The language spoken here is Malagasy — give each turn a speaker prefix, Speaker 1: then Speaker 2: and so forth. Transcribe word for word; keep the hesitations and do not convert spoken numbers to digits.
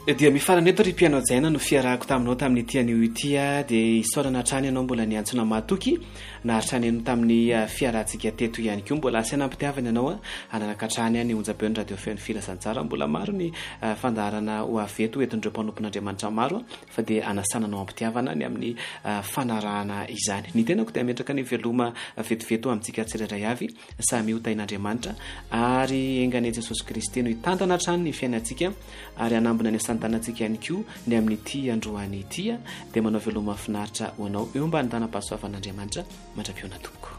Speaker 1: dia mifarana eto ry mpianao jaina no fiarahako taminao tamin'ny tian'io itya dia isaorana hatrany ianao mbola niantsona matoky na hatrany ianao tamin'ny fiarahantsika teto ihany koa mbola asaina ampitiavana ianao a ananaka hatrany any onjabeo ny radio feon'ny filasantsara mbola maro ny fandarana ho aveto etindreo mpanompon'andriamanitra maro fa dia anasananao ampitiavana ny amin'ny fanarahana izany ny tenako dia ametraka ny veloma vetoveto amintsika tsirairay avy samy hotain'andriamanitra ary engany jesosy kristy no hitantana hatrany ny fiainantsika ary anambona ny asantanantsika ihany koa ny amin'ity androany itya dia manao veloma mahafinaritra ho anao eo mba ny tanam-pahasoavan'andriamanitra mandra-piona toko